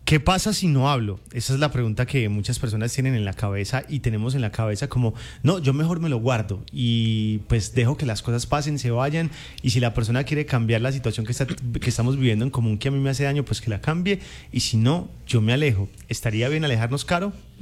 ¿Qué pasa si no hablo? Esa es la pregunta que muchas personas tienen en la cabeza y tenemos en la cabeza como, no, yo mejor me lo guardo y pues dejo que las cosas pasen, se vayan y si la persona quiere cambiar la situación que estamos viviendo en común que a mí me hace daño, pues que la cambie y si no, yo me alejo. ¿Estaría bien alejarnos, Caro?